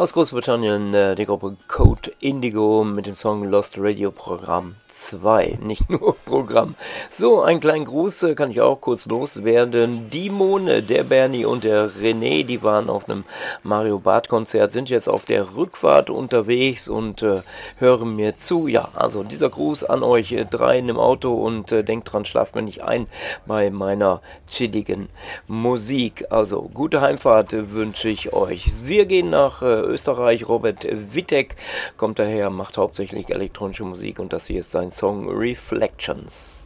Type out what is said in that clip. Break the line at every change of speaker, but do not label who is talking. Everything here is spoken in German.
Aus Großbritannien die Gruppe Code Indigo mit dem Song Lost Radio Programm 2, nicht nur Programm. So, einen kleinen Gruß kann ich auch kurz loswerden. Die Mone, der Bernie und der René, die waren auf einem Mario Barth Konzert, sind jetzt auf der Rückfahrt unterwegs und hören mir zu. Ja, also dieser Gruß an euch dreien im Auto und denkt dran, schlaft mir nicht ein bei meiner chilligen Musik. Also, gute Heimfahrt wünsche ich euch. Wir gehen nach Österreich. Robert Wittek kommt daher, macht hauptsächlich elektronische Musik und das hier ist sein Song Reflections.